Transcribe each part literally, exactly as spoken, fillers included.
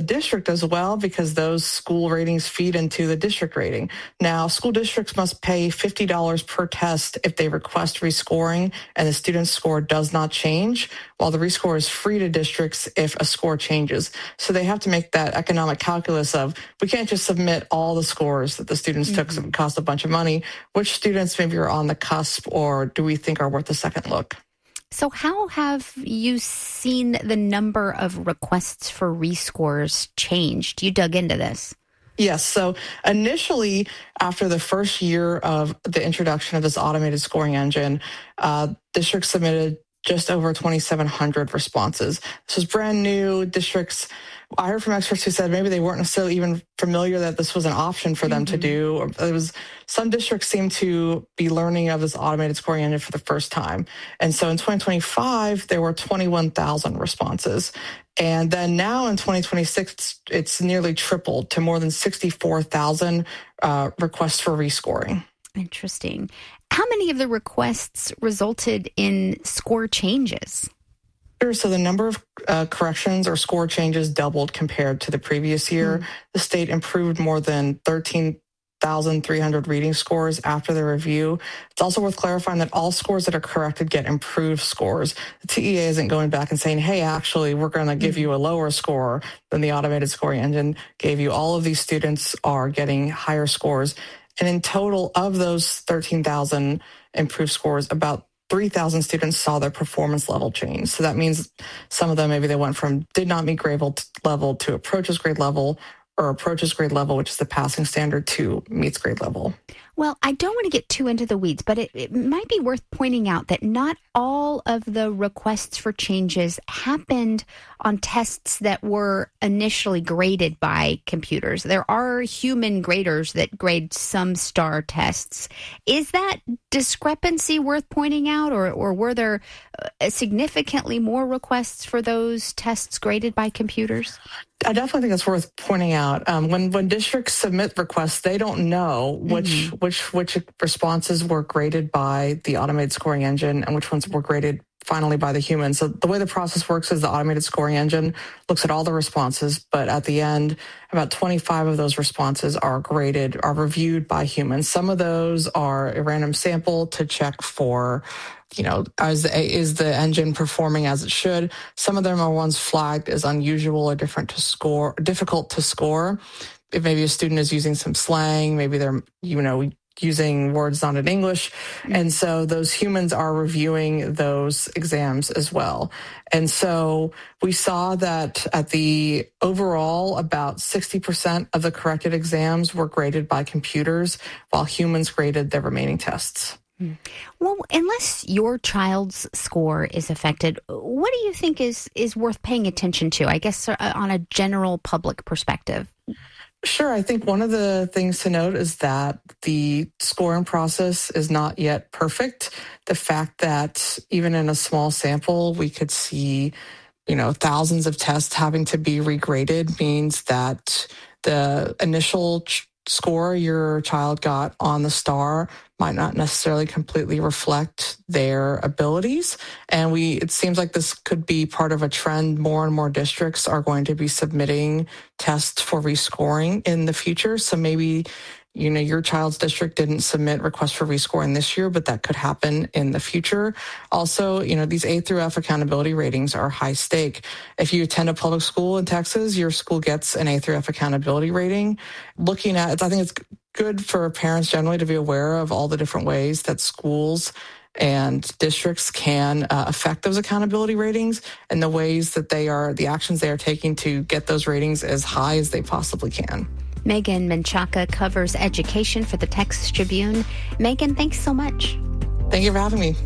district as well, because those school ratings feed into the district rating. Now, school districts must pay fifty dollars per test if they request rescoring and the student's score does not change, while the rescore is free to districts if a score changes. So they have to make that economic calculus of, we can't just submit all the scores that the students mm-hmm. took, so it costs a bunch of money. Which students maybe are on the cusp or do we think are worth a second look? So how have you seen the number of requests for rescores changed? You dug into this. Yes. So initially, after the first year of the introduction of this automated scoring engine, uh, districts submitted just over twenty-seven hundred responses. This was brand new. Districts, I heard from experts who said maybe they weren't necessarily even familiar that this was an option for them mm-hmm. to do. Or it was some districts seem to be learning of this automated scoring engine for the first time. And so in twenty twenty-five, there were twenty-one thousand responses. And then now in twenty twenty-six, it's, it's nearly tripled to more than sixty-four thousand uh, requests for rescoring. Interesting. How many of the requests resulted in score changes? Sure. So the number of uh, corrections or score changes doubled compared to the previous year. Mm. The state improved more than thirteen thousand three hundred reading scores after the review. It's also worth clarifying that all scores that are corrected get improved scores. The T E A isn't going back and saying, hey, actually, we're going to give mm. you a lower score than the automated scoring engine gave you. All of these students are getting higher scores. And in total of those thirteen thousand improved scores, about three thousand students saw their performance level change. So that means some of them, maybe they went from did not meet grade level to approaches grade level, or approaches grade level, which is the passing standard, to meets grade level. Well, I don't want to get too into the weeds, but it, it might be worth pointing out that not all of the requests for changes happened on tests that were initially graded by computers. There are human graders that grade some STAR tests. Is that discrepancy worth pointing out, or, or were there uh, significantly more requests for those tests graded by computers? I definitely think it's worth pointing out. Um, when when districts submit requests, they don't know which mm-hmm. which which responses were graded by the automated scoring engine and which ones were graded finally by the human. So the way the process works is the automated scoring engine looks at all the responses, but at the end, about twenty-five of those responses are graded, are reviewed by humans. Some of those are a random sample to check for, you know, is the, is the engine performing as it should? Some of them are ones flagged as unusual or different to score, difficult to score. If maybe a student is using some slang, maybe they're, you know, using words not in English. And so those humans are reviewing those exams as well. And so we saw that at the overall, about sixty percent of the corrected exams were graded by computers, while humans graded the remaining tests. Well, unless your child's score is affected, what do you think is, is worth paying attention to, I guess, on a general public perspective? Sure. I think one of the things to note is that the scoring process is not yet perfect. The fact that even in a small sample, we could see, you know, thousands of tests having to be regraded means that the initial ch- score your child got on the STAR might not necessarily completely reflect their abilities. And we, it seems like this could be part of a trend. More and more districts are going to be submitting tests for rescoring in the future. So maybe, you know, your child's district didn't submit requests for rescoring this year, but that could happen in the future. Also, you know, these A through F accountability ratings are high stake. If you attend a public school in Texas, your school gets an A through F accountability rating. Looking at, I think it's good for parents generally to be aware of all the different ways that schools and districts can uh, affect those accountability ratings and the ways that they are, the actions they are taking to get those ratings as high as they possibly can. Megan Menchaca covers education for the Texas Tribune. Megan, thanks so much. Thank you for having me.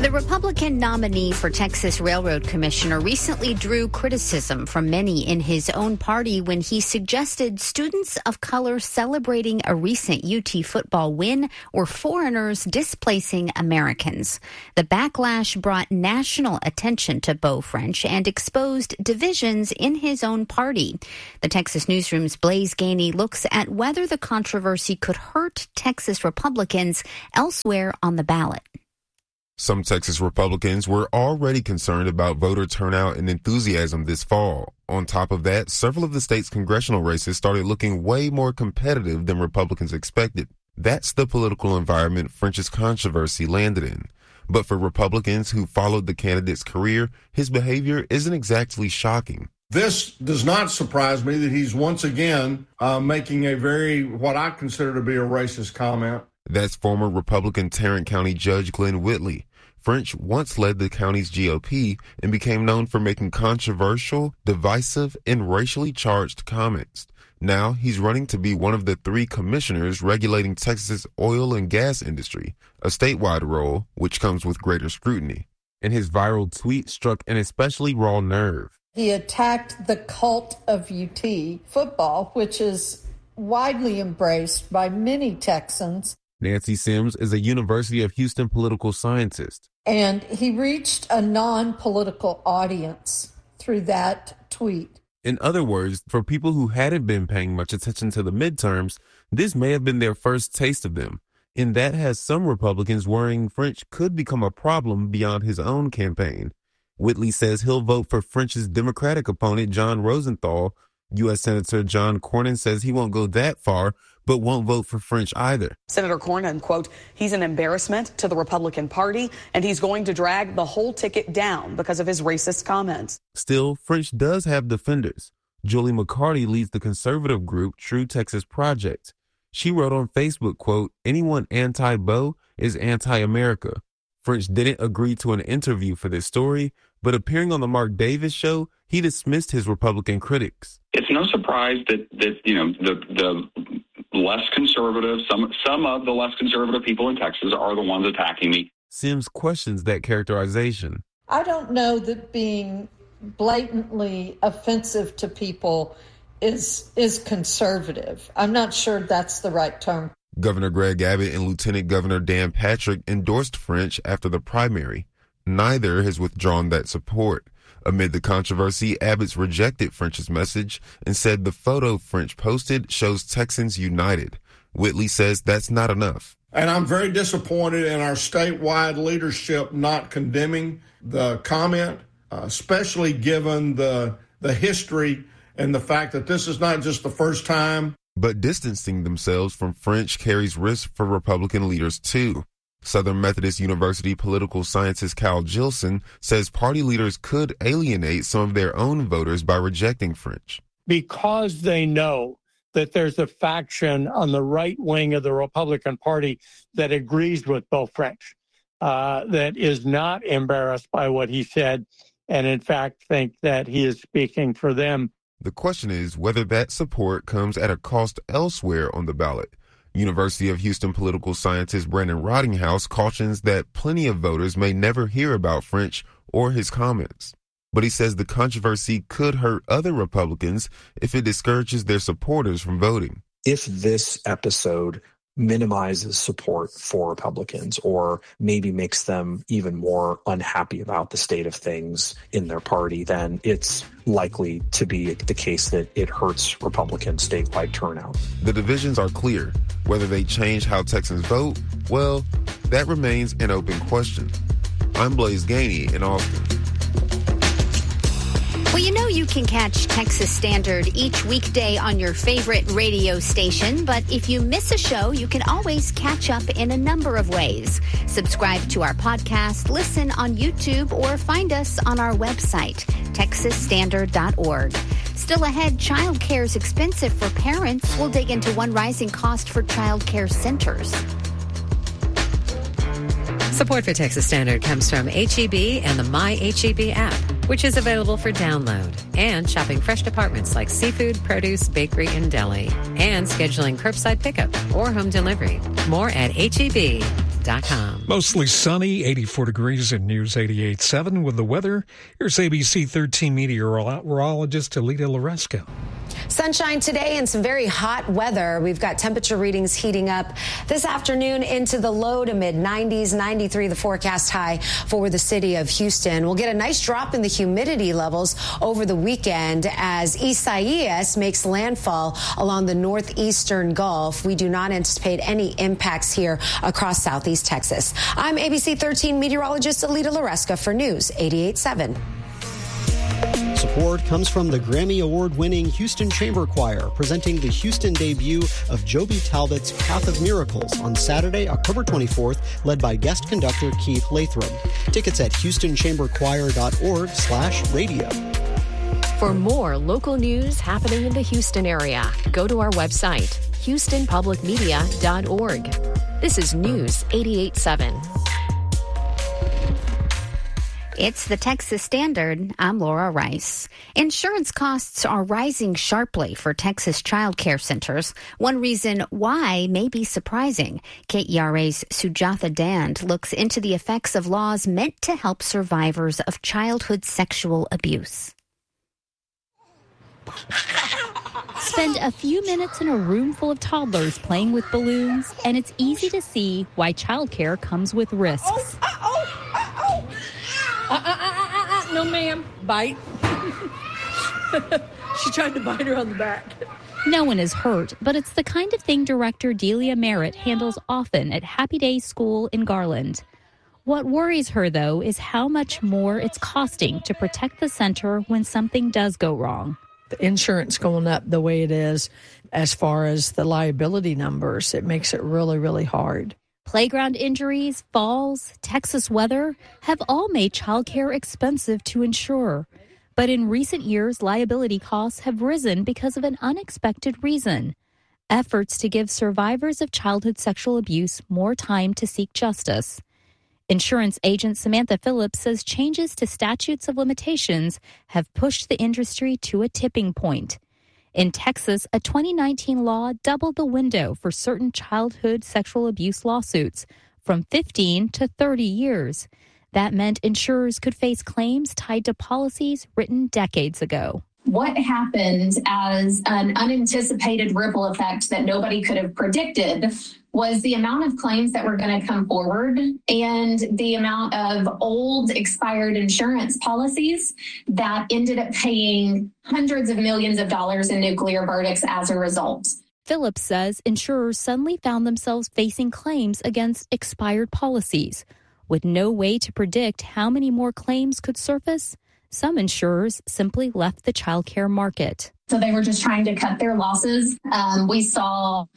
The Republican nominee for Texas Railroad Commissioner recently drew criticism from many in his own party when he suggested students of color celebrating a recent U T football win were foreigners displacing Americans. The backlash brought national attention to Beau French and exposed divisions in his own party. The Texas Newsroom's Blaise Gainey looks at whether the controversy could hurt Texas Republicans elsewhere on the ballot. Some Texas Republicans were already concerned about voter turnout and enthusiasm this fall. On top of that, several of the state's congressional races started looking way more competitive than Republicans expected. That's the political environment French's controversy landed in. But for Republicans who followed the candidate's career, his behavior isn't exactly shocking. This does not surprise me that he's once again uh, making a very, what I consider to be a racist comment. That's former Republican Tarrant County Judge Glenn Whitley. French once led the county's G O P and became known for making controversial, divisive, and racially charged comments. Now he's running to be one of the three commissioners regulating Texas' oil and gas industry, a statewide role which comes with greater scrutiny. And his viral tweet struck an especially raw nerve. He attacked the cult of U T football, which is widely embraced by many Texans. Nancy Sims is a University of Houston political scientist. And he reached a non-political audience through that tweet. In other words, for people who hadn't been paying much attention to the midterms, this may have been their first taste of them. And that has some Republicans worrying French could become a problem beyond his own campaign. Whitley says he'll vote for French's Democratic opponent, John Rosenthal. U S Senator John Cornyn says he won't go that far, but won't vote for French either. Senator Cornyn, quote, he's an embarrassment to the Republican Party, and he's going to drag the whole ticket down because of his racist comments. Still, French does have defenders. Julie McCarty leads the conservative group True Texas Project. She wrote on Facebook, quote, anyone anti-Beau is anti-America. French didn't agree to an interview for this story, but appearing on the Mark Davis show, he dismissed his Republican critics. It's no surprise that, that you know, the the less conservative, some some of the less conservative people in Texas are the ones attacking me. Sims questions that characterization. I don't know that being blatantly offensive to people is is conservative. I'm not sure that's the right term. Governor Greg Abbott and Lieutenant Governor Dan Patrick endorsed French after the primary. Neither has withdrawn that support. Amid the controversy, Abbott's rejected French's message and said the photo French posted shows Texans united. Whitley says that's not enough. And I'm very disappointed in our statewide leadership not condemning the comment, uh, especially given the the history and the fact that this is not just the first time. But distancing themselves from French carries risk for Republican leaders, too. Southern Methodist University political scientist Cal Gilson says party leaders could alienate some of their own voters by rejecting French. Because they know that there's a faction on the right wing of the Republican Party that agrees with Beau French, uh, that is not embarrassed by what he said, and in fact think that he is speaking for them. The question is whether that support comes at a cost elsewhere on the ballot. University of Houston political scientist Brandon Rottinghouse cautions that plenty of voters may never hear about French or his comments. But he says the controversy could hurt other Republicans if it discourages their supporters from voting. If this episode minimizes support for Republicans or maybe makes them even more unhappy about the state of things in their party, then it's likely to be the case that it hurts Republican statewide turnout. The divisions are clear. Whether they change how Texans vote, well, that remains an open question. I'm Blaise Gainey in Austin. Well, you know you can catch Texas Standard each weekday on your favorite radio station, but if you miss a show, you can always catch up in a number of ways. Subscribe to our podcast, listen on YouTube, or find us on our website, texas standard dot org. Still ahead, childcare is expensive for parents. We'll dig into one rising cost for childcare centers. Support for Texas Standard comes from H E B and the My H E B app, which is available for download, and shopping fresh departments like seafood, produce, bakery, and deli, and scheduling curbside pickup or home delivery. More at H E B dot com. Mostly sunny, eighty-four degrees in News eighty-eight point seven with the weather. Here's A B C thirteen meteorologist Alita Loresco. Sunshine today and some very hot weather. We've got temperature readings heating up this afternoon into the low to mid nineties, ninety-three the forecast high for the city of Houston. We'll get a nice drop in the humidity levels over the weekend as Isaias makes landfall along the northeastern Gulf. We do not anticipate any impacts here across southeast Texas. I'm A B C thirteen meteorologist Alita Loresca for News eighty-eight point seven. Support comes from the Grammy Award-winning Houston Chamber Choir, presenting the Houston debut of Joby Talbot's Path of Miracles on Saturday, October twenty-fourth, led by guest conductor Keith Latham. Tickets at houston chamber choir dot org slash radio. For more local news happening in the Houston area, go to our website, houston public media dot org. This is News eighty-eight point seven. It's the Texas Standard. I'm Laura Rice. Insurance costs are rising sharply for Texas child care centers. One reason why may be surprising. K E R A's Sujatha Dand looks into the effects of laws meant to help survivors of childhood sexual abuse. Spend a few minutes in a room full of toddlers playing with balloons, and it's easy to see why childcare comes with risks. Oh, uh-oh, uh-oh. Uh, uh, uh, uh, uh, no, ma'am. Bite. She tried to bite her on the back. No one is hurt, but it's the kind of thing director Delia Merritt handles often at Happy Days School in Garland. What worries her, though, is how much more it's costing to protect the center when something does go wrong. The insurance going up the way it is, as far as the liability numbers, it makes it really, really hard. Playground injuries, falls, Texas weather have all made childcare expensive to insure. But in recent years, liability costs have risen because of an unexpected reason: efforts to give survivors of childhood sexual abuse more time to seek justice. Insurance agent Samantha Phillips says changes to statutes of limitations have pushed the industry to a tipping point. In Texas, a twenty nineteen law doubled the window for certain childhood sexual abuse lawsuits from fifteen to thirty years. That meant insurers could face claims tied to policies written decades ago. What happened as an unanticipated ripple effect that nobody could have predicted was the amount of claims that were going to come forward and the amount of old expired insurance policies that ended up paying hundreds of millions of dollars in nuclear verdicts as a result. Phillips says insurers suddenly found themselves facing claims against expired policies. With no way to predict how many more claims could surface, some insurers simply left the childcare market. So they were just trying to cut their losses. Um, we saw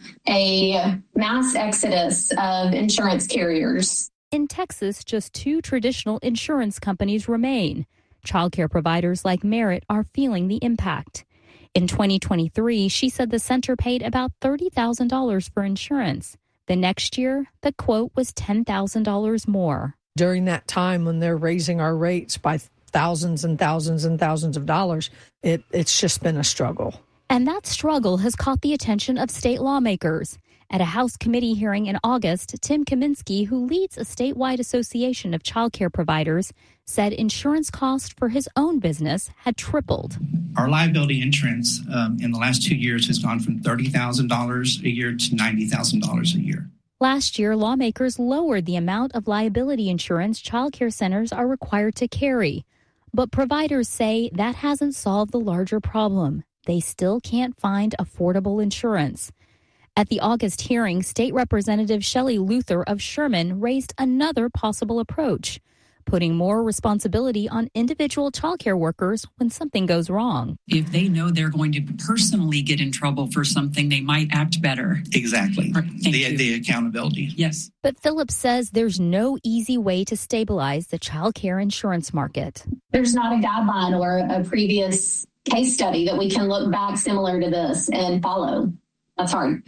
a mass exodus of insurance carriers. In Texas, just two traditional insurance companies remain. Childcare providers like Merritt are feeling the impact. In twenty twenty-three, she said the center paid about thirty thousand dollars for insurance. The next year, the quote was ten thousand dollars more. During that time when they're raising our rates by thousands and thousands and thousands of dollars, it, it's just been a struggle. And that struggle has caught the attention of state lawmakers. At a House committee hearing in August, Tim Kaminsky, who leads a statewide association of childcare providers, said insurance costs for his own business had tripled. Our liability insurance um, in the last two years has gone from thirty thousand dollars a year to ninety thousand dollars a year. Last year, lawmakers lowered the amount of liability insurance childcare centers are required to carry. But providers say that hasn't solved the larger problem. They still can't find affordable insurance. At the August hearing, State Representative Shelley Luther of Sherman raised another possible approach: putting more responsibility on individual childcare workers when something goes wrong. If they know they're going to personally get in trouble for something, they might act better. Exactly. Thank the, you. the accountability. Yes. But Phillips says there's no easy way to stabilize the childcare insurance market. There's not a guideline or a previous case study that we can look back similar to this and follow. That's hard.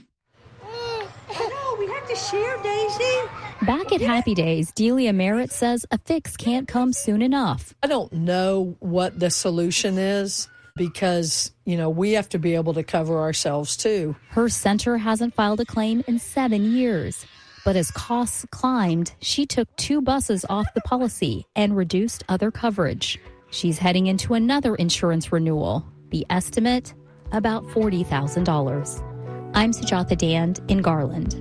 No, we have to share, Daisy. Back at Happy Days, Delia Merritt says a fix can't come soon enough. I don't know what the solution is because, you know, we have to be able to cover ourselves too. Her center hasn't filed a claim in seven years. But as costs climbed, she took two buses off the policy and reduced other coverage. She's heading into another insurance renewal. The estimate, about forty thousand dollars. I'm Sujatha Dand in Garland.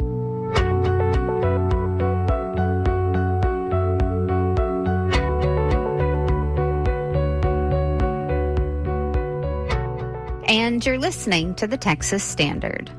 And you're listening to the Texas Standard.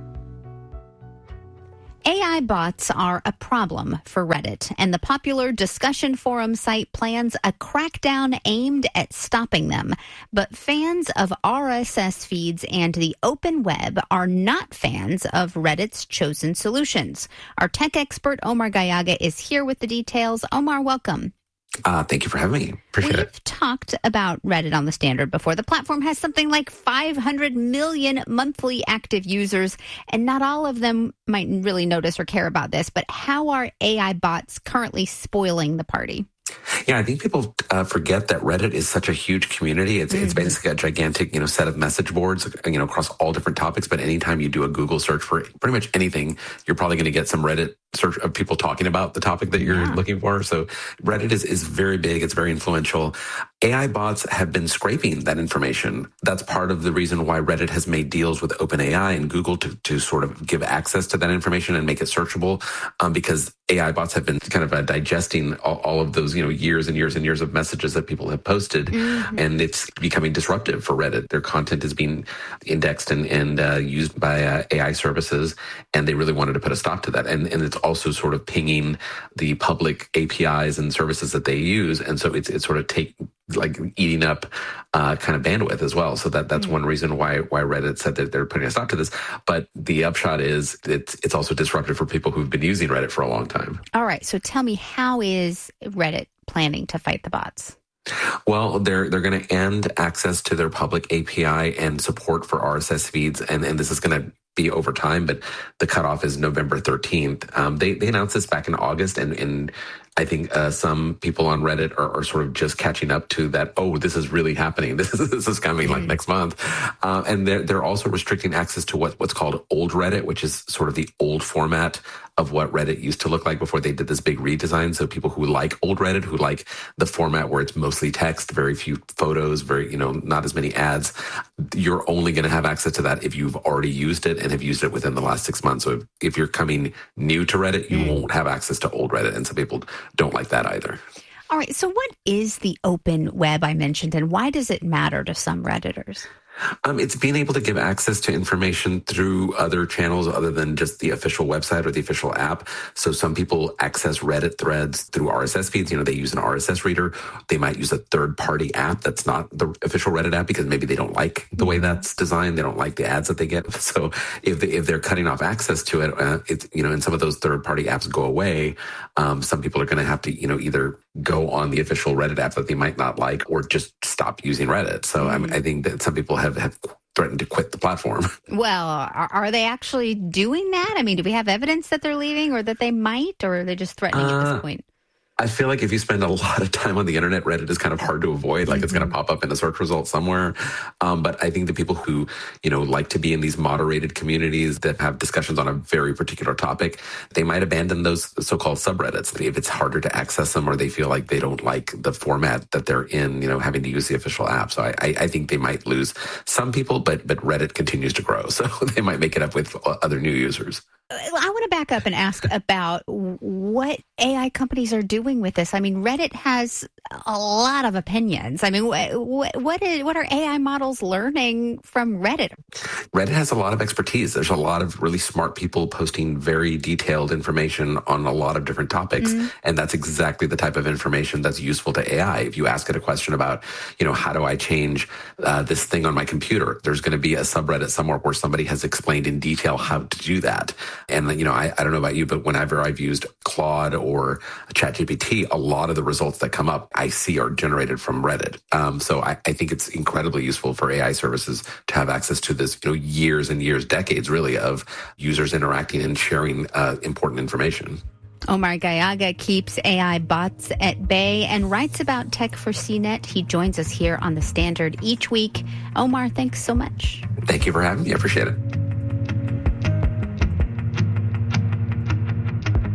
A I bots are a problem for Reddit, and the popular discussion forum site plans a crackdown aimed at stopping them. But fans of R S S feeds and the open web are not fans of Reddit's chosen solutions. Our tech expert, Omar Gallaga, is here with the details. Omar, welcome. Uh, thank you for having me. Appreciate We've it. We've talked about Reddit on the Standard before. The platform has something like five hundred million monthly active users, and not all of them might really notice or care about this. But how are A I bots currently spoiling the party? Yeah, I think people uh, forget that Reddit is such a huge community. It's mm-hmm. it's basically a gigantic, you know, set of message boards, you know, across all different topics. But anytime you do a Google search for pretty much anything, you're probably going to get some Reddit search of people talking about the topic that you're yeah. looking for. So Reddit is, is very big. It's very influential. A I bots have been scraping that information. That's part of the reason why Reddit has made deals with OpenAI and Google to, to sort of give access to that information and make it searchable, um, because A I bots have been kind of uh, digesting all, all of those, you know, years and years and years of messages that people have posted, mm-hmm. and it's becoming disruptive for Reddit. Their content is being indexed and, and uh, used by uh, A I services, and they really wanted to put a stop to that. And, and it's also sort of pinging the public A P Is and services that they use, and so it's it's sort of take like eating up uh, kind of bandwidth as well. So that that's mm-hmm. one reason why why Reddit said that they're putting a stop to this. But the upshot is it's it's also disruptive for people who've been using Reddit for a long time. All right. So tell me, how is Reddit planning to fight the bots? Well, they're they're going to end access to their public A P I and support for R S S feeds, and, and this is going to be over time, but the cutoff is November thirteenth. Um, they they announced this back in August, and and I think uh, some people on Reddit are, are sort of just catching up to that. Oh, this is really happening. This is this is coming like next month, uh, and they're they're also restricting access to what what's called old Reddit, which is sort of the old format of what Reddit used to look like before they did this big redesign. So people who like old Reddit, who like the format where it's mostly text, very few photos, very, you know, not as many ads, you're only going to have access to that if you've already used it and have used it within the last six months. So if, if you're coming new to Reddit, you mm. won't have access to old Reddit. And some people don't like that either. All right. So what is the open web I mentioned, and why does it matter to some Redditors? Um, it's being able to give access to information through other channels other than just the official website or the official app. So some people access Reddit threads through R S S feeds. You know, they use an R S S reader. They might use a third-party app that's not the official Reddit app because maybe they don't like the way that's designed. They don't like the ads that they get. So if they, if they're cutting off access to it, uh, it's, you know, and some of those third-party apps go away, um, some people are going to have to, you know, either go on the official Reddit app that they might not like or just stop using Reddit. So mm-hmm. I mean, I think that some people have, have threatened to quit the platform. Well, are, are they actually doing that? I mean, do we have evidence that they're leaving or that they might, or are they just threatening uh, at this point? I feel like if you spend a lot of time on the internet, Reddit is kind of hard to avoid. Like mm-hmm. it's going to pop up in a search result somewhere. Um, but I think the people who, you know, like to be in these moderated communities that have discussions on a very particular topic, they might abandon those so-called subreddits if it's harder to access them or they feel like they don't like the format that they're in, you know, having to use the official app. So I, I think they might lose some people, but but Reddit continues to grow. So they might make it up with other new users. I want to back up and ask about what A I companies are doing with this. I mean, Reddit has a lot of opinions. I mean, what what, is, what are A I models learning from Reddit? Reddit has a lot of expertise. There's a lot of really smart people posting very detailed information on a lot of different topics. Mm-hmm. And that's exactly the type of information that's useful to A I. If you ask it a question about, you know, how do I change uh, this thing on my computer? There's going to be a subreddit somewhere where somebody has explained in detail how to do that. And, you know, I, I don't know about you, but whenever I've used Claude or ChatGPT, a lot of the results that come up I see are generated from Reddit. Um, so I, I think it's incredibly useful for A I services to have access to this, you know, years and years, decades really of users interacting and sharing uh, important information. Omar Gallaga keeps A I bots at bay and writes about tech for C net. He joins us here on The Standard each week. Omar, thanks so much. Thank you for having me. I appreciate it.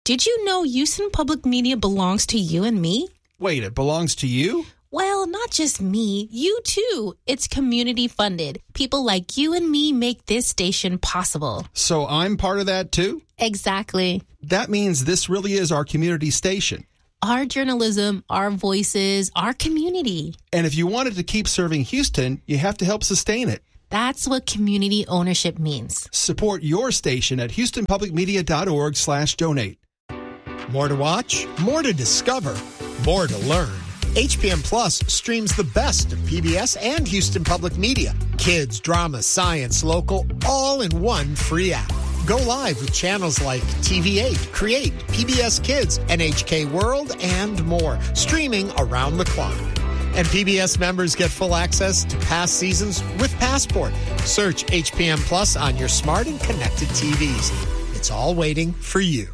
Did you know Houston Public Media belongs to you and me? Wait, it belongs to you? Well, not just me, you too. It's community funded. People like you and me make this station possible. So I'm part of that too? Exactly. That means this really is our community station. Our journalism, our voices, our community. And if you wanted to keep serving Houston, you have to help sustain it. That's what community ownership means. Support your station at houstonpublicmedia.org slash donate. More to watch, more to discover, more to learn. H P M Plus streams the best of P B S and Houston Public Media. Kids, drama, science, local, all in one free app. Go live with channels like T V eight, Create, P B S Kids, N H K World, and more, streaming around the clock. And P B S members get full access to past seasons with Passport. Search H P M Plus on your smart and connected T Vs. It's all waiting for you.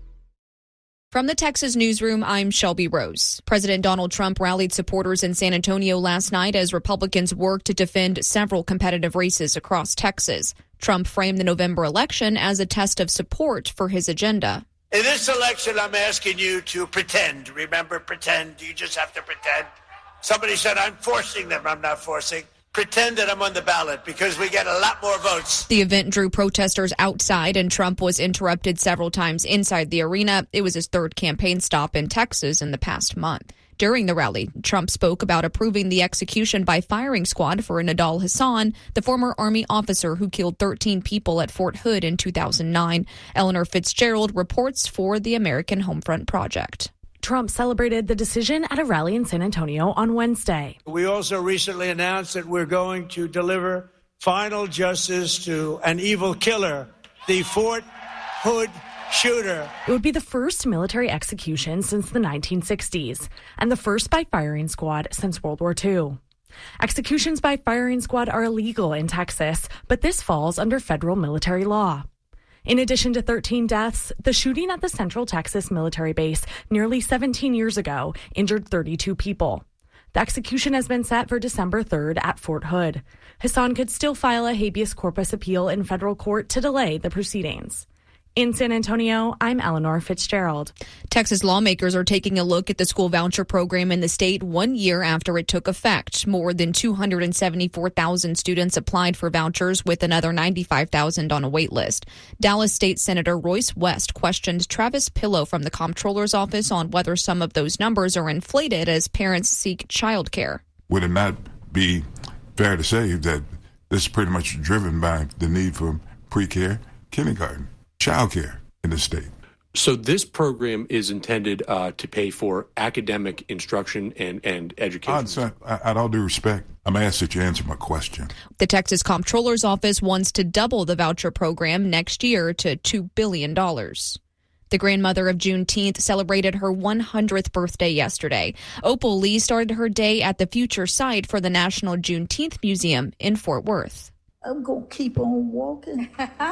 From the Texas newsroom, I'm Shelby Rose. President Donald Trump rallied supporters in San Antonio last night as Republicans worked to defend several competitive races across Texas. Trump framed the November election as a test of support for his agenda. In this election, I'm asking you to pretend. Remember, pretend. You just have to pretend. Somebody said I'm forcing them. I'm not forcing. Pretend that I'm on the ballot because we get a lot more votes. The event drew protesters outside, and Trump was interrupted several times inside the arena. It was his third campaign stop in Texas in the past month. During the rally, Trump spoke about approving the execution by firing squad for Nidal Hasan, the former Army officer who killed thirteen people at Fort Hood in two thousand nine. Eleanor Fitzgerald reports for the American Homefront Project. Trump celebrated the decision at a rally in San Antonio on Wednesday. We also recently announced that we're going to deliver final justice to an evil killer, the Fort Hood shooter. It would be the first military execution since the nineteen sixties and the first by firing squad since World War Two. Executions by firing squad are illegal in Texas, but this falls under federal military law. In addition to thirteen deaths, the shooting at the Central Texas military base nearly seventeen years ago injured thirty-two people. The execution has been set for December third at Fort Hood. Hasan could still file a habeas corpus appeal in federal court to delay the proceedings. In San Antonio, I'm Eleanor Fitzgerald. Texas lawmakers are taking a look at the school voucher program in the state one year after it took effect. More than two hundred seventy-four thousand students applied for vouchers, with another ninety-five thousand on a wait list. Dallas State Senator Royce West questioned Travis Pillow from the Comptroller's office on whether some of those numbers are inflated as parents seek child care. Would it not be fair to say that this is pretty much driven by the need for pre-care, kindergarten, child care in the state? So this program is intended uh, to pay for academic instruction and, and education. I'd, I'd all due respect, I'm asked that you answer my question. The Texas Comptroller's office wants to double the voucher program next year to two billion dollars. The grandmother of Juneteenth celebrated her one hundredth birthday yesterday. Opal Lee started her day at the future site for the National Juneteenth Museum in Fort Worth. I'm going to keep on walking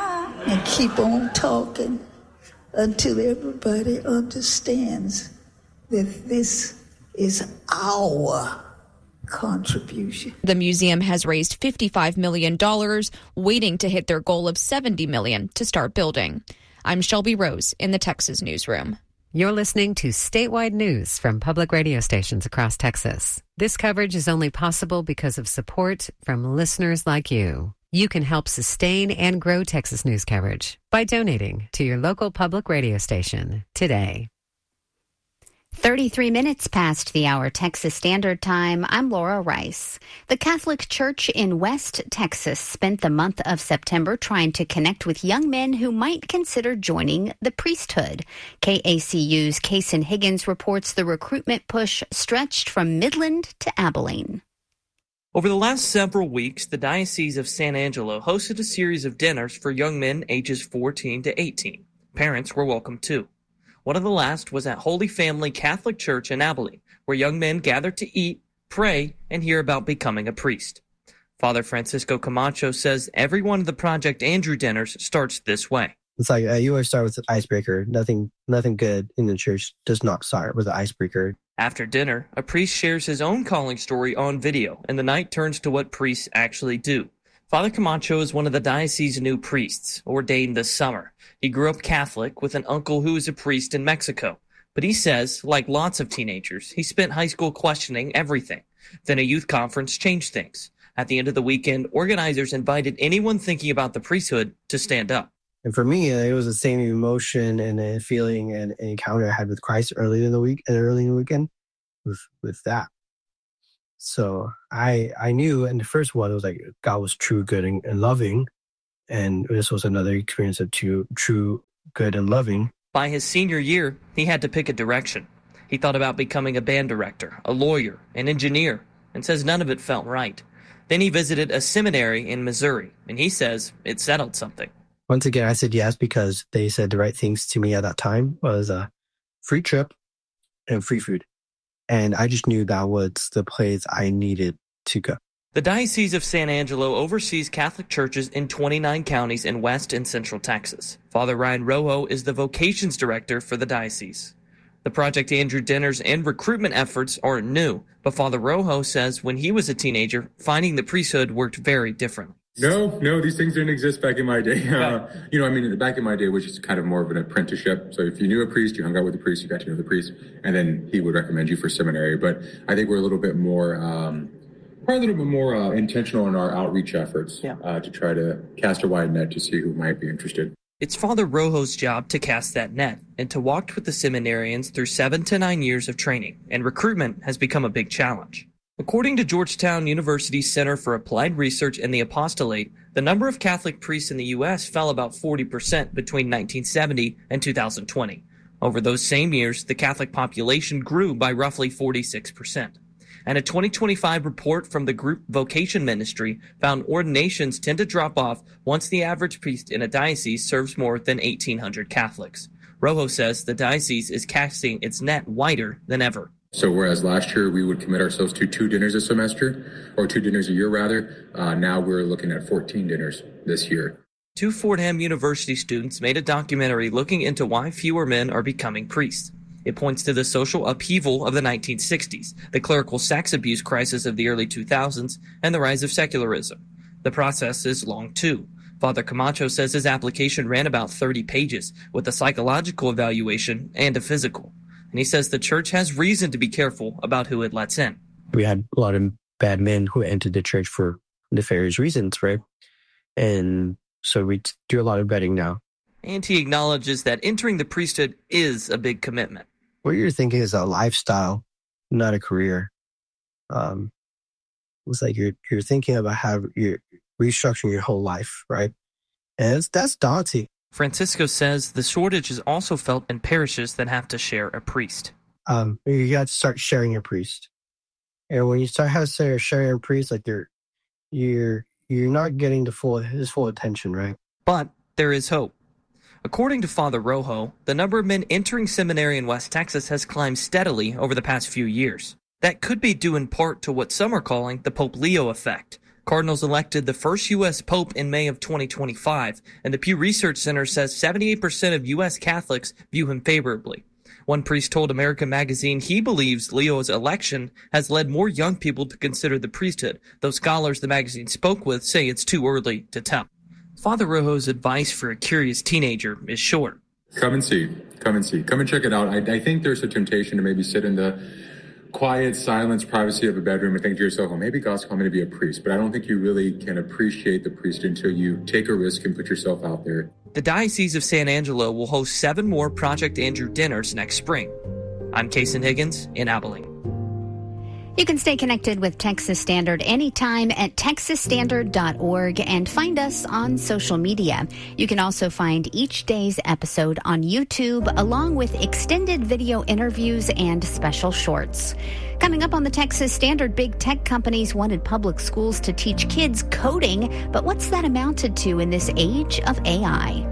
and keep on talking until everybody understands that this is our contribution. The museum has raised fifty-five million dollars, waiting to hit their goal of seventy million dollars to start building. I'm Shelby Rose in the Texas newsroom. You're listening to statewide news from public radio stations across Texas. This coverage is only possible because of support from listeners like you. You can help sustain and grow Texas news coverage by donating to your local public radio station today. thirty-three minutes past the hour Texas Standard Time. I'm Laura Rice. The Catholic Church in West Texas spent the month of September trying to connect with young men who might consider joining the priesthood. K A C U's Kason Higgins reports the recruitment push stretched from Midland to Abilene. Over the last several weeks, the Diocese of San Angelo hosted a series of dinners for young men ages fourteen to eighteen. Parents were welcome too. One of the last was at Holy Family Catholic Church in Abilene, where young men gathered to eat, pray, and hear about becoming a priest. Father Francisco Camacho says every one of the Project Andrew dinners starts this way. It's like uh, you always start with an icebreaker. Nothing, nothing good in the church does not start with an icebreaker. After dinner, a priest shares his own calling story on video, and the night turns to what priests actually do. Father Camacho is one of the diocese's new priests, ordained this summer. He grew up Catholic with an uncle who is a priest in Mexico. But he says, like lots of teenagers, he spent high school questioning everything. Then a youth conference changed things. At the end of the weekend, organizers invited anyone thinking about the priesthood to stand up. And for me, it was the same emotion and a feeling and an encounter I had with Christ early in the week and early in the weekend with, with that. So I I knew in the first one, it was like God was true, good, and, and loving. And this was another experience of true, true, good, and loving. By his senior year, he had to pick a direction. He thought about becoming a band director, a lawyer, an engineer, and says none of it felt right. Then he visited a seminary in Missouri, and he says it settled something. Once again, I said yes because they said the right things to me at that time was a free trip and free food. And I just knew that was the place I needed to go. The Diocese of San Angelo oversees Catholic churches in twenty-nine counties in West and Central Texas. Father Ryan Rojo is the vocations director for the diocese. The Project Andrew dinners and recruitment efforts aren't new, but Father Rojo says when he was a teenager, finding the priesthood worked very differently. No, no, these things didn't exist back in my day. Uh, you know, I mean, back in my day, it was just kind of more of an apprenticeship. So if you knew a priest, you hung out with the priest, you got to know the priest, and then he would recommend you for seminary. But I think we're a little bit more, um, probably a little bit more uh, intentional in our outreach efforts yeah. uh, to try to cast a wide net to see who might be interested. It's Father Rojo's job to cast that net and to walk with the seminarians through seven to nine years of training, and recruitment has become a big challenge. According to Georgetown University's Center for Applied Research and the Apostolate, the number of Catholic priests in the U S fell about forty percent between nineteen seventy and two thousand twenty. Over those same years, the Catholic population grew by roughly forty-six percent. And a twenty twenty-five report from the group Vocation Ministry found ordinations tend to drop off once the average priest in a diocese serves more than eighteen hundred Catholics. Rojo says the diocese is casting its net wider than ever. So whereas last year we would commit ourselves to two dinners a semester, or two dinners a year rather, uh, now we're looking at fourteen dinners this year. Two Fordham University students made a documentary looking into why fewer men are becoming priests. It points to the social upheaval of the nineteen sixties, the clerical sex abuse crisis of the early two thousands, and the rise of secularism. The process is long too. Father Camacho says his application ran about thirty pages, with a psychological evaluation and a physical. And he says the church has reason to be careful about who it lets in. We had a lot of bad men who entered the church for nefarious reasons, right? And so we do a lot of vetting now. And he acknowledges that entering the priesthood is a big commitment. What you're thinking is a lifestyle, not a career. Um, it's like you're you're thinking about how you're restructuring your whole life, right? And it's, that's daunting. Francisco says the shortage is also felt in parishes that have to share a priest. Um, you got to start sharing your priest, and when you start how to say sharing a priest, like you're you're you're not getting the full his full attention, right? But there is hope. According to Father Rojo, the number of men entering seminary in West Texas has climbed steadily over the past few years. That could be due in part to what some are calling the Pope Leo effect. Cardinals elected the first U S Pope in May of twenty twenty-five, and the Pew Research Center says seventy-eight percent of U S Catholics view him favorably. One priest told America Magazine he believes Leo's election has led more young people to consider the priesthood, though scholars the magazine spoke with say it's too early to tell. Father Rojo's advice for a curious teenager is short. Come and see. Come and see. Come and check it out. I, I think there's a temptation to maybe sit in the quiet silence, privacy of a bedroom and think to yourself, well, maybe God's calling me to be a priest. But I don't think you really can appreciate the priest until you take a risk and put yourself out there. The Diocese of San Angelo will host seven more Project Andrew dinners next spring. I'm Kason Higgins in Abilene. You can stay connected with Texas Standard anytime at texas standard dot org and find us on social media. You can also find each day's episode on YouTube, along with extended video interviews and special shorts. Coming up on the Texas Standard, big tech companies wanted public schools to teach kids coding, but what's that amounted to in this age of A I?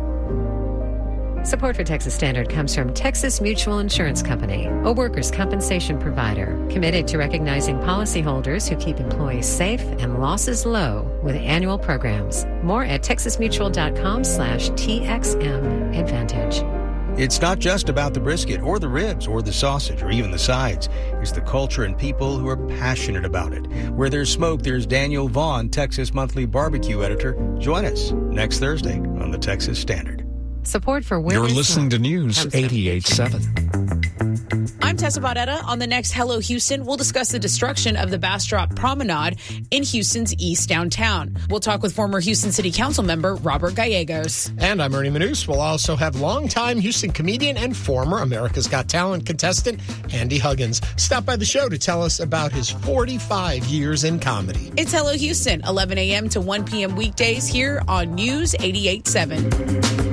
Support for Texas Standard comes from Texas Mutual Insurance Company, a workers' compensation provider committed to recognizing policyholders who keep employees safe and losses low with annual programs. More at texas mutual dot com slash T X M Advantage. It's not just about the brisket or the ribs or the sausage or even the sides. It's the culture and people who are passionate about it. Where there's smoke, there's Daniel Vaughn, Texas Monthly Barbecue Editor. Join us next Thursday on the Texas Standard. Support for You're listening to News eighty-eight point seven. I'm Tessa Baudetta. On the next Hello Houston, we'll discuss the destruction of the Bastrop Promenade in Houston's East Downtown. We'll talk with former Houston City Council member Robert Gallegos. And I'm Ernie Manous. We'll also have longtime Houston comedian and former America's Got Talent contestant Andy Huggins stop by the show to tell us about his forty-five years in comedy. It's Hello Houston, eleven a.m. to one p.m. weekdays here on News eighty-eight point seven.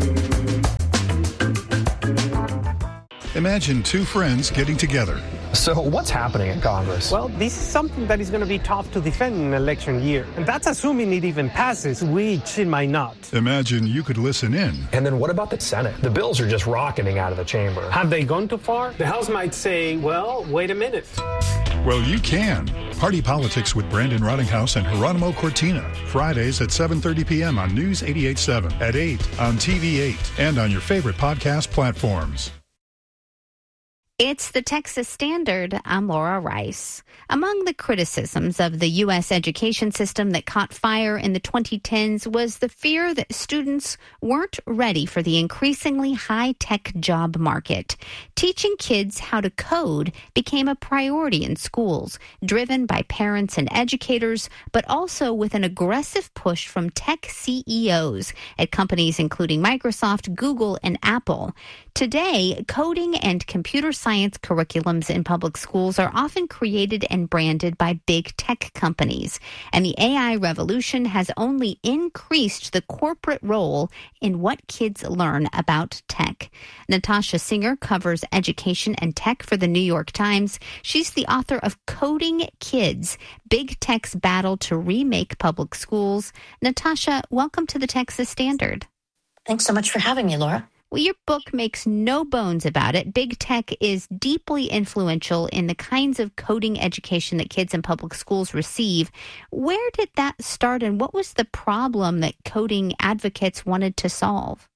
Imagine two friends getting together. So what's happening in Congress? Well, this is something that is going to be tough to defend in an election year. And that's assuming it even passes, which it might not. Imagine you could listen in. And then what about the Senate? The bills are just rocketing out of the chamber. Have they gone too far? The House might say, well, wait a minute. Well, you can. Party Politics with Brandon Rottinghouse and Geronimo Cortina. Fridays at seven thirty p.m. on News eighty-eight point seven, at eight on T V eight, and on your favorite podcast platforms. It's the Texas Standard. I'm Laura Rice. Among the criticisms of the U S education system that caught fire in the twenty tens was the fear that students weren't ready for the increasingly high-tech job market. Teaching kids how to code became a priority in schools, driven by parents and educators, but also with an aggressive push from tech C E Os at companies including Microsoft, Google, and Apple. Today, coding and computer science curriculums in public schools are often created and branded by big tech companies, and the A I revolution has only increased the corporate role in what kids learn about tech. Natasha Singer covers education and tech for the New York Times. She's the author of Coding Kids, Big Tech's Battle to Remake Public Schools. Natasha, welcome to the Texas Standard. Thanks so much for having me, Laura. Well, your book makes no bones about it. Big tech is deeply influential in the kinds of coding education that kids in public schools receive. Where did that start, and what was the problem that coding advocates wanted to solve?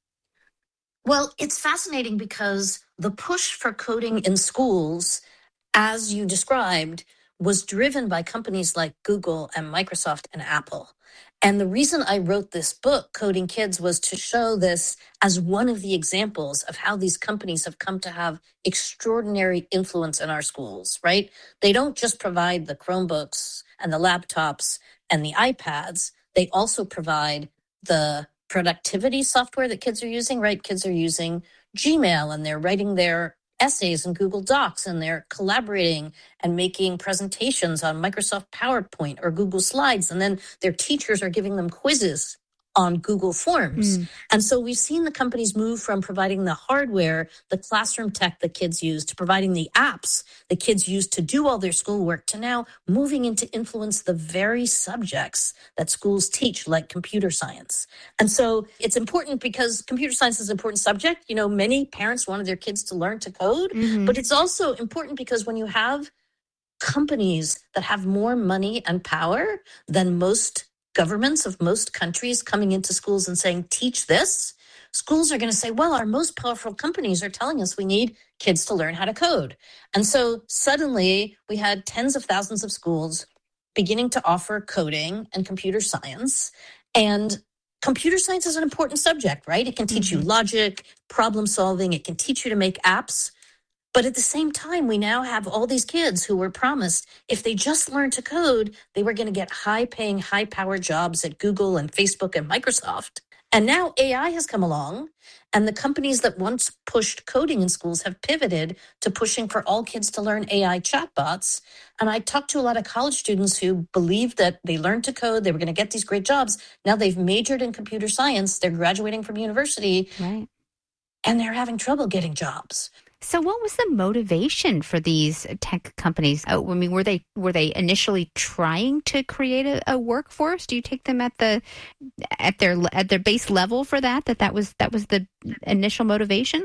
Well, it's fascinating because the push for coding in schools, as you described, was driven by companies like Google and Microsoft and Apple. And the reason I wrote this book, Coding Kids, was to show this as one of the examples of how these companies have come to have extraordinary influence in our schools, right? They don't just provide the Chromebooks and the laptops and the iPads. They also provide the productivity software that kids are using, right? Kids are using Gmail and they're writing their essays in Google Docs, and they're collaborating and making presentations on Microsoft PowerPoint or Google Slides. And then their teachers are giving them quizzes on Google Forms. Mm. And so we've seen the companies move from providing the hardware, the classroom tech that kids use, to providing the apps the kids use to do all their schoolwork, to now moving into influence the very subjects that schools teach, like computer science. And so it's important because computer science is an important subject. You know, many parents wanted their kids to learn to code, mm-hmm. but it's also important because when you have companies that have more money and power than most governments of most countries coming into schools and saying, teach this, schools are going to say, well, our most powerful companies are telling us we need kids to learn how to code. And so suddenly we had tens of thousands of schools beginning to offer coding and computer science. And computer science is an important subject, right? It can teach mm-hmm. you logic, problem solving. It can teach you to make apps. But at the same time, we now have all these kids who were promised if they just learned to code, they were going to get high-paying, high-powered jobs at Google and Facebook and Microsoft. And now A I has come along, and the companies that once pushed coding in schools have pivoted to pushing for all kids to learn A I chatbots. And I talked to a lot of college students who believed that they learned to code, they were going to get these great jobs. Now they've majored in computer science, they're graduating from university, right. and they're having trouble getting jobs. So what was the motivation for these tech companies? Oh, I mean, were they were they initially trying to create a, a workforce? Do you take them at the at their at their base level for that? That that was that was the initial motivation?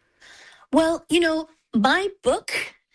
Well, you know, my book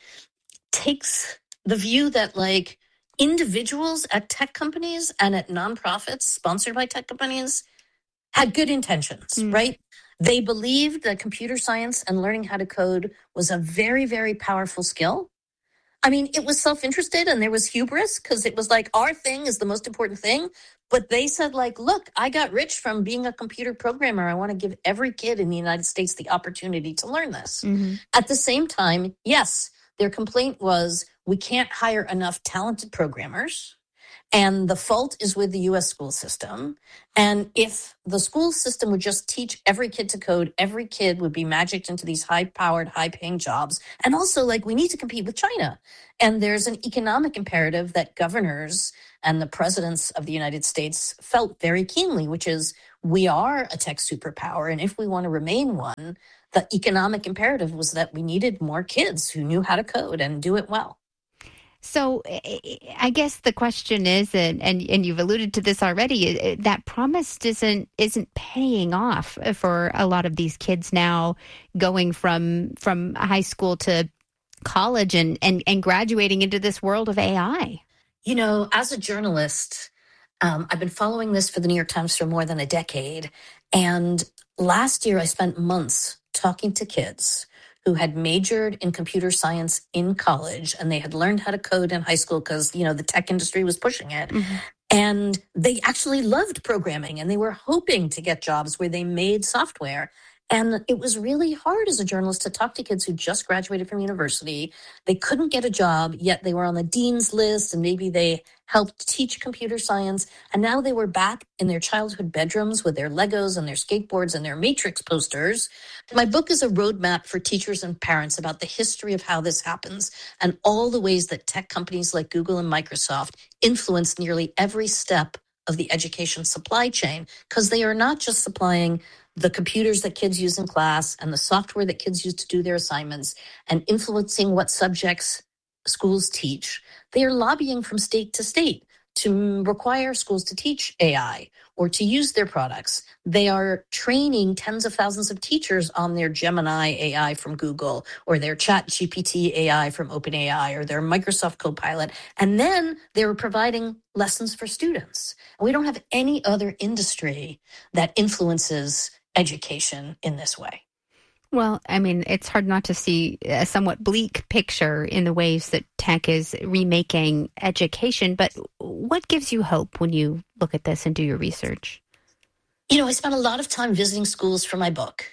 takes the view that like individuals at tech companies and at nonprofits sponsored by tech companies had good intentions, mm. right? They believed that computer science and learning how to code was a very, very powerful skill. I mean, it was self-interested and there was hubris because it was like our thing is the most important thing. But they said, like, look, I got rich from being a computer programmer. I want to give every kid in the United States the opportunity to learn this. Mm-hmm. At the same time, yes, their complaint was we can't hire enough talented programmers. And the fault is with the U S school system. And if the school system would just teach every kid to code, every kid would be magicked into these high-powered, high-paying jobs. And also, like, we need to compete with China. And there's an economic imperative that governors and the presidents of the United States felt very keenly, which is we are a tech superpower. And if we want to remain one, the economic imperative was that we needed more kids who knew how to code and do it well. So I guess the question is, and, and, and you've alluded to this already, that promise isn't isn't paying off for a lot of these kids now going from from high school to college and, and, and graduating into this world of A I. You know, as a journalist, um, I've been following this for the New York Times for more than a decade. And last year I spent months talking to kids who had majored in computer science in college, and they had learned how to code in high school because, you know, the tech industry was pushing it. Mm-hmm. And they actually loved programming, and they were hoping to get jobs where they made software. And it was really hard as a journalist to talk to kids who just graduated from university. They couldn't get a job, yet they were on the dean's list, and maybe they helped teach computer science. And now they were back in their childhood bedrooms with their Legos and their skateboards and their Matrix posters. My book is a roadmap for teachers and parents about the history of how this happens and all the ways that tech companies like Google and Microsoft influence nearly every step of the education supply chain, because they are not just supplying the computers that kids use in class and the software that kids use to do their assignments and influencing what subjects schools teach. They are lobbying from state to state to require schools to teach A I or to use their products. They are training tens of thousands of teachers on their Gemini A I from Google or their ChatGPT A I from OpenAI or their Microsoft Copilot. And then they were providing lessons for students. We don't have any other industry that influences education in this way. Well, I mean, it's hard not to see a somewhat bleak picture in the ways that tech is remaking education. But what gives you hope when you look at this and do your research? You know, I spent a lot of time visiting schools for my book.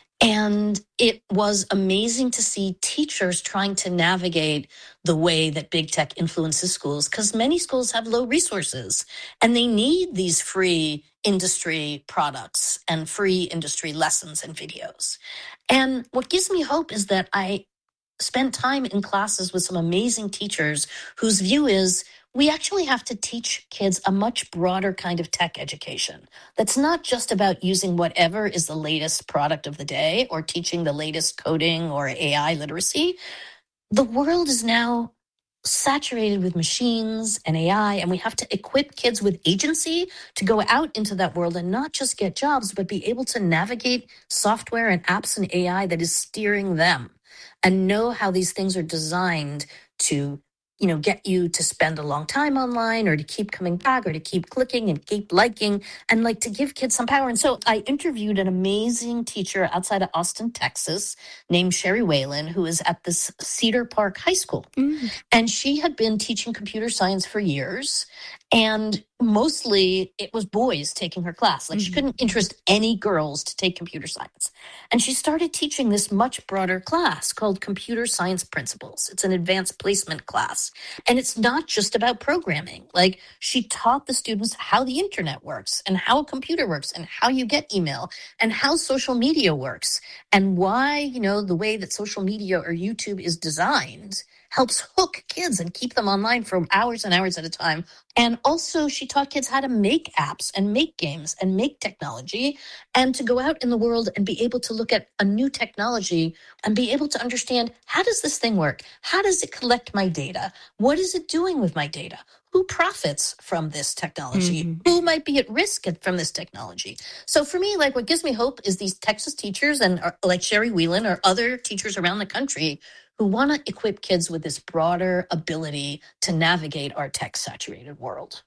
And it was amazing to see teachers trying to navigate the way that big tech influences schools, because many schools have low resources and they need these free industry products and free industry lessons and videos. And what gives me hope is that I spent time in classes with some amazing teachers whose view is we actually have to teach kids a much broader kind of tech education that's not just about using whatever is the latest product of the day or teaching the latest coding or A I literacy. The world is now saturated with machines and A I, and we have to equip kids with agency to go out into that world and not just get jobs, but be able to navigate software and apps and A I that is steering them and know how these things are designed to, you know, get you to spend a long time online or to keep coming back or to keep clicking and keep liking and like to give kids some power. And so I interviewed an amazing teacher outside of Austin, Texas, named Sherry Whalen, who is at this Cedar Park High School. Mm. And she had been teaching computer science for years. And mostly it was boys taking her class. Like mm-hmm. she couldn't interest any girls to take computer science. And she started teaching this much broader class called Computer Science Principles. It's an advanced placement class. And it's not just about programming. Like she taught the students how the internet works and how a computer works and how you get email and how social media works and why, you know, the way that social media or YouTube is designed helps hook kids and keep them online for hours and hours at a time. And also she taught kids how to make apps and make games and make technology and to go out in the world and be able to look at a new technology and be able to understand, how does this thing work? How does it collect my data? What is it doing with my data? Who profits from this technology? Mm-hmm. Who might be at risk from this technology? So for me, like what gives me hope is these Texas teachers and uh, like Sherry Whelan or other teachers around the country who want to equip kids with this broader ability to navigate our tech-saturated world.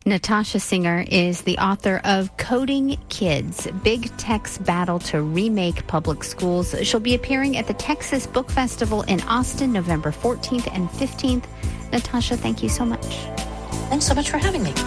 Natasha Singer is the author of Coding Kids, Big Tech's Battle to Remake Public Schools. She'll be appearing at the Texas Book Festival in Austin, November fourteenth and fifteenth. Natasha, thank you so much. Thanks so much for having me.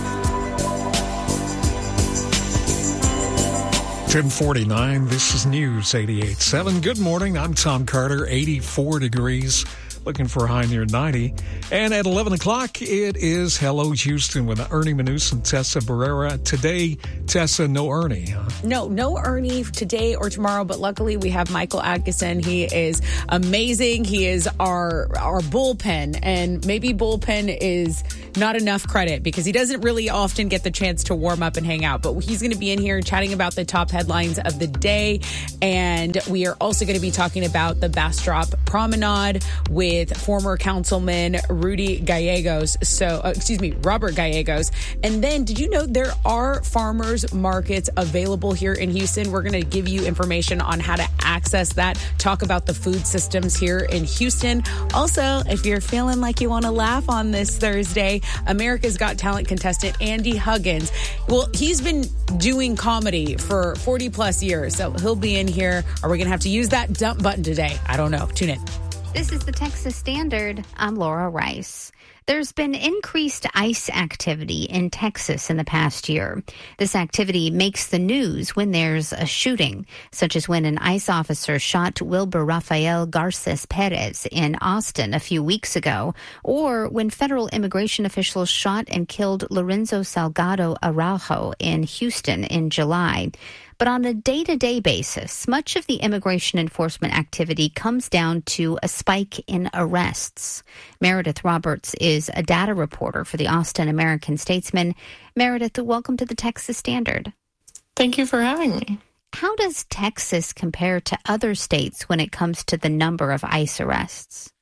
ten forty-nine, this is News eighty-eight point seven. Good morning, I'm Tom Carter, eighty-four degrees. Looking for a high near ninety. And at eleven o'clock, it is Hello Houston with Ernie Manus and Tessa Barrera. Today, Tessa, no Ernie, huh? No, no Ernie today or tomorrow, but luckily we have Michael Atkinson. He is amazing. He is our our bullpen, and maybe bullpen is not enough credit because he doesn't really often get the chance to warm up and hang out, but he's going to be in here chatting about the top headlines of the day, and we are also going to be talking about the Bastrop Promenade with with former councilman Rudy Gallegos. So, uh, excuse me, Robert Gallegos. And then, did you know there are farmers markets available here in Houston? We're going to give you information on how to access that, talk about the food systems here in Houston. Also, if you're feeling like you want to laugh on this Thursday, America's Got Talent contestant Andy Huggins. Well, he's been doing comedy for forty plus years, so he'll be in here. Are we going to have to use that dump button today? I don't know. Tune in. This is the Texas Standard. I'm Laura Rice. There's been increased ICE activity in Texas in the past year. This activity makes the news when there's a shooting, such as when an ICE officer shot Wilber Rafael Garces Perez in Austin a few weeks ago, or when federal immigration officials shot and killed Lorenzo Salgado Araujo in Houston in July. But on a day-to-day basis, much of the immigration enforcement activity comes down to a spike in arrests. Meredith Roberts is a data reporter for the Austin American-Statesman. Meredith, welcome to the Texas Standard. Thank you for having me. How does Texas compare to other states when it comes to the number of ICE arrests?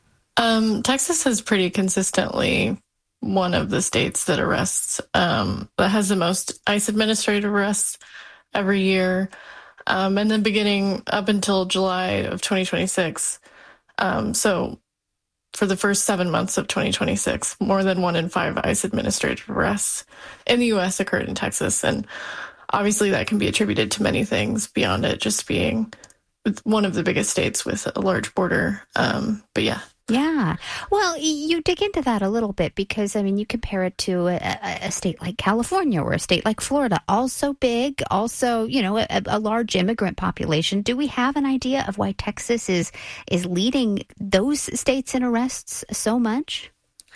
Um, Texas is pretty consistently one of the states that arrests, um, that has the most ICE administrative arrests every year. Um, and then beginning up until July of twenty twenty-six. Um, so for the first seven months of twenty twenty-six, more than one in five ICE administrative arrests in the U S occurred in Texas. And obviously that can be attributed to many things beyond it just being one of the biggest states with a large border. Um, but yeah. Yeah. Well, you dig into that a little bit because, I mean, you compare it to a, a state like California or a state like Florida, also big, also, you know, a, a large immigrant population. Do we have an idea of why Texas is is leading those states in arrests so much?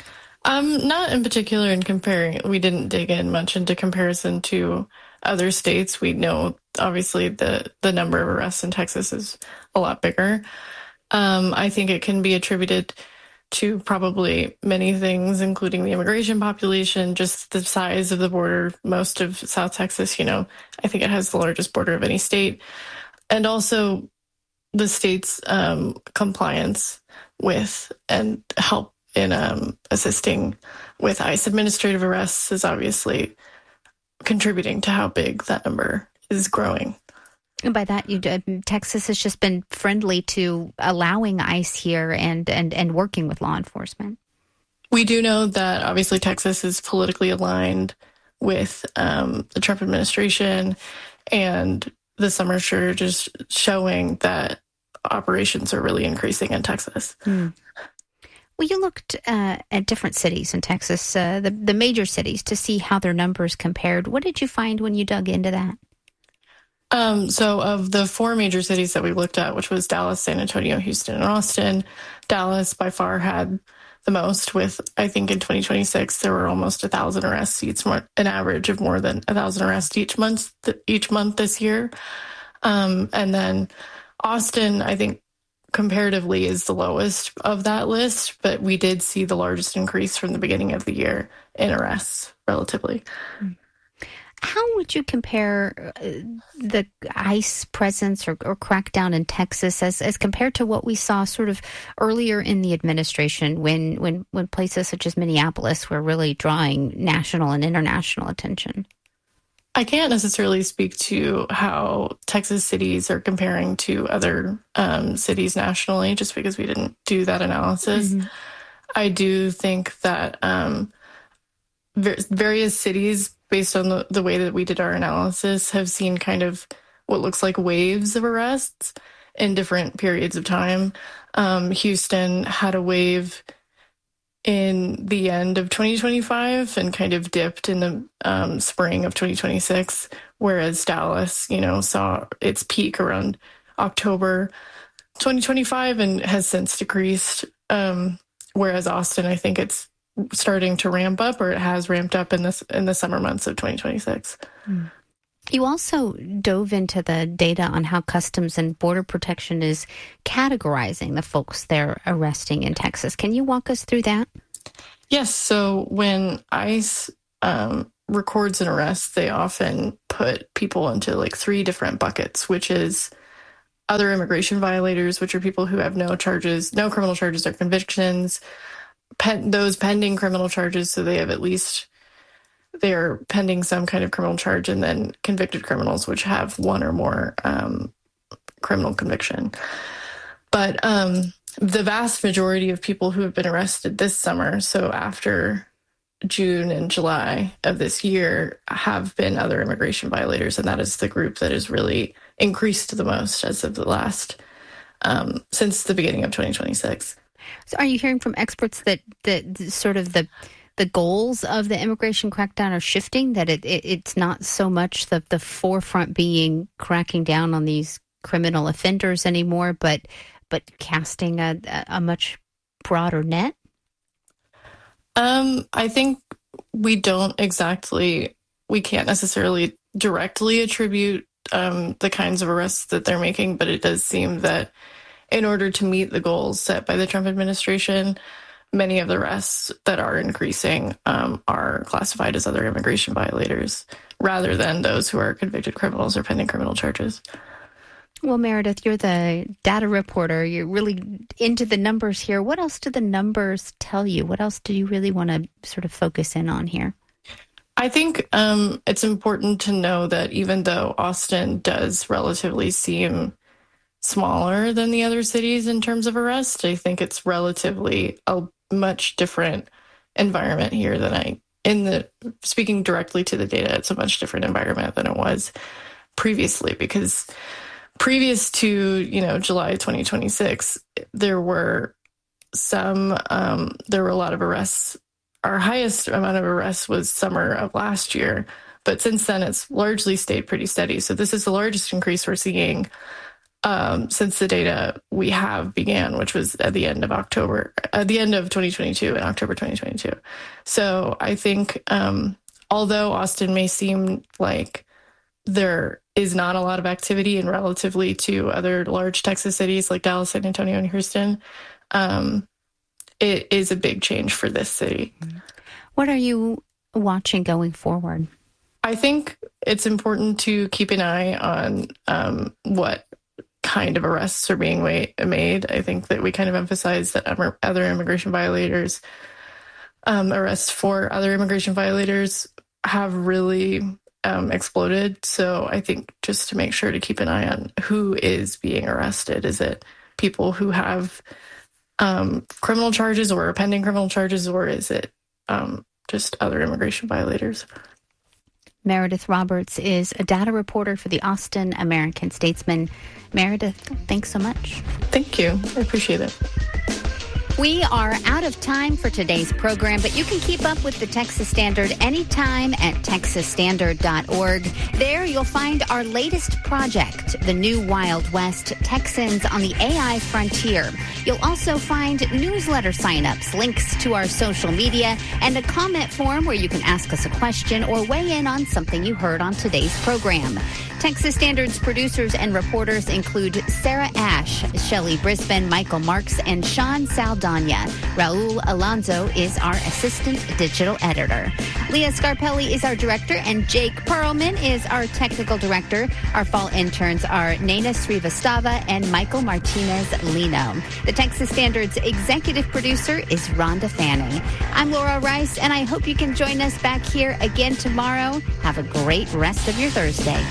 Um, not in particular in comparing. We didn't dig in much into comparison to other states. We know, obviously, the, the number of arrests in Texas is a lot bigger. Um, I think it can be attributed to probably many things, including the immigration population, just the size of the border. Most of South Texas, you know, I think it has the largest border of any state. And also the state's um, compliance with and help in um, assisting with ICE administrative arrests is obviously contributing to how big that number is growing. And by that, you Texas has just been friendly to allowing ICE here and, and, and working with law enforcement. We do know that obviously Texas is politically aligned with um, the Trump administration, and the summer sure just showing that operations are really increasing in Texas. Hmm. Well, you looked uh, at different cities in Texas, uh, the, the major cities, to see how their numbers compared. What did you find when you dug into that? Um, so of the four major cities that we looked at, which was Dallas, San Antonio, Houston, and Austin, Dallas by far had the most with, I think in twenty twenty-six, there were almost a thousand arrests each month, an average of more than a thousand arrests each month, each month this year. Um, and then Austin, I think comparatively is the lowest of that list, but we did see the largest increase from the beginning of the year in arrests relatively. Mm. How would you compare the ICE presence or, or crackdown in Texas as, as compared to what we saw sort of earlier in the administration when, when, when places such as Minneapolis were really drawing national and international attention? I can't necessarily speak to how Texas cities are comparing to other um, cities nationally, just because we didn't do that analysis. Mm-hmm. I do think that um, various cities, based on the, the way that we did our analysis, have seen kind of what looks like waves of arrests in different periods of time. Um, Houston had a wave in the end of twenty twenty-five and kind of dipped in the um, spring of twenty twenty-six, whereas Dallas, you know, saw its peak around October twenty twenty-five and has since decreased. Um, whereas Austin, I think it's starting to ramp up, or it has ramped up in this in the summer months of twenty twenty-six. Mm. You also dove into the data on how Customs and Border Protection is categorizing the folks they're arresting in Texas. Can you walk us through that? Yes. So when ICE um, records an arrest, they often put people into like three different buckets, which is other immigration violators, which are people who have no charges, no criminal charges or convictions, pen, those pending criminal charges, so they have at least they're pending some kind of criminal charge, and then convicted criminals, which have one or more um, criminal conviction. But um, the vast majority of people who have been arrested this summer, so after June and July of this year, have been other immigration violators, and that is the group that has really increased the most as of the last, um, since the beginning of twenty twenty-six. So are you hearing from experts that, that sort of the the goals of the immigration crackdown are shifting, that it, it it's not so much the, the forefront being cracking down on these criminal offenders anymore, but but casting a, a much broader net? Um, I think we don't exactly, we can't necessarily directly attribute um, the kinds of arrests that they're making, but it does seem that in order to meet the goals set by the Trump administration, many of the arrests that are increasing um, are classified as other immigration violators rather than those who are convicted criminals or pending criminal charges. Well, Meredith, you're the data reporter. You're really into the numbers here. What else do the numbers tell you? What else do you really want to sort of focus in on here? I think um, it's important to know that even though Austin does relatively seem smaller than the other cities in terms of arrest, I think it's relatively a much different environment here than I, in the, speaking directly to the data, it's a much different environment than it was previously, because previous to, you know, July twenty twenty-six, there were some, um, there were a lot of arrests. Our highest amount of arrests was summer of last year, but since then it's largely stayed pretty steady. So this is the largest increase we're seeing Um, since the data we have began, which was at the end of October, at the end of twenty twenty-two, in October twenty twenty-two. So I think, um, although Austin may seem like there is not a lot of activity and relatively to other large Texas cities like Dallas, San Antonio, and Houston, um, it is a big change for this city. What are you watching going forward? I think it's important to keep an eye on um, what kind of arrests are being made. I think that we kind of emphasize that other immigration violators, um, arrests for other immigration violators have really um, exploded. So I think just to make sure to keep an eye on who is being arrested. Is it people who have um, criminal charges or pending criminal charges, or is it um, just other immigration violators? Meredith Roberts is a data reporter for the Austin American-Statesman. Meredith, thanks so much. Thank you. I appreciate it. We are out of time for today's program, but you can keep up with the Texas Standard anytime at texas standard dot org. There you'll find our latest project, the new Wild West, Texans on the A I Frontier. You'll also find newsletter signups, links to our social media, and a comment form where you can ask us a question or weigh in on something you heard on today's program. Texas Standard's producers and reporters include Sarah Ash, Shelley Brisbane, Michael Marks, and Sean Saldana. Raul Alonso is our assistant digital editor. Leah Scarpelli is our director, and Jake Perlman is our technical director. Our fall interns are Nena Srivastava and Michael Martinez-Lino. The Texas Standard's executive producer is Rhonda Fanning. I'm Laura Rice, and I hope you can join us back here again tomorrow. Have a great rest of your Thursday.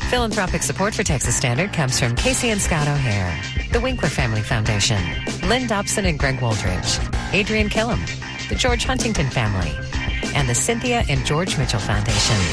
Philanthropic support for Texas Standard comes from Casey and Scott O'Hare, the Winkler Family Foundation, Lynn Dobson and Greg Waldridge, Adrian Killam, the George Huntington Family, and the Cynthia and George Mitchell Foundation.